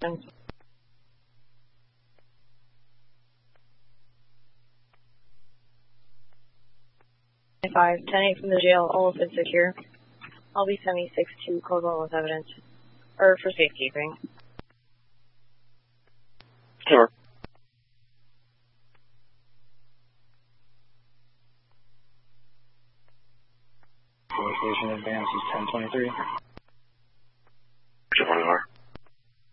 5, 10-8 from the jail, all open secure. I'll be 76 to code 1 with evidence, or for safekeeping. Sure. Station advance is 1023.